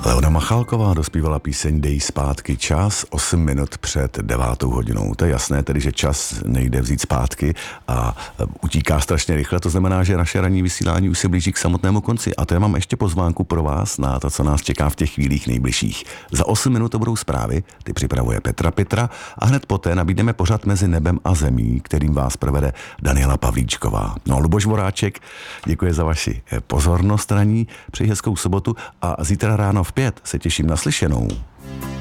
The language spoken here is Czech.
Leona Machálková dospívala píseň Dej zpátky čas 8 minut před 9 hodinou. To je jasné, tedy, že čas nejde vzít zpátky a utíká strašně rychle. To znamená, že naše ranní vysílání už se blíží k samotnému konci. A to já mám ještě pozvánku pro vás na to, co nás čeká v těch chvílích nejbližších. Za 8 minut to budou zprávy, ty připravuje Petra a hned poté nabídneme pořad Mezi nebem a zemí, kterým vás provede Daniela Pavlíčková. No a Luboš Voráček, děkuji za vaši pozornost ranní, přeji hezkou sobotu a zítra ráno v 5 se těším na slyšenou.